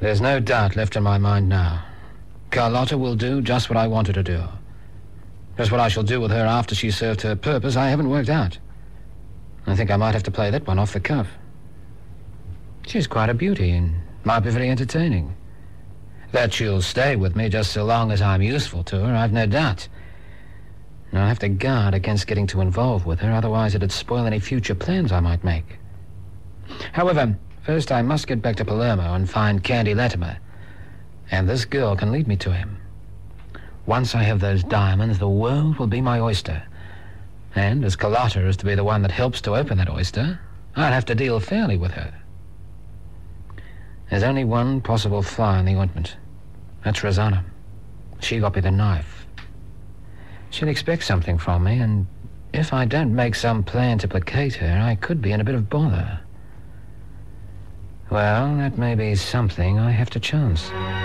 There's no doubt left in my mind now. Carlotta will do just what I want her to do. Just what I shall do with her after she's served her purpose, I haven't worked out. I think I might have to play that one off the cuff. She's quite a beauty and might be very entertaining. That she'll stay with me just so long as I'm useful to her, I've no doubt. And I'll have to guard against getting too involved with her, otherwise it'd spoil any future plans I might make. However, first I must get back to Palermo and find Candy Latimer. And this girl can lead me to him. Once I have those diamonds, the world will be my oyster. And as Carlotta is to be the one that helps to open that oyster, I'll have to deal fairly with her. There's only one possible fly in the ointment. That's Rosanna. She got me the knife. She'll expect something from me, and if I don't make some plan to placate her, I could be in a bit of bother. Well, that may be something I have to chance.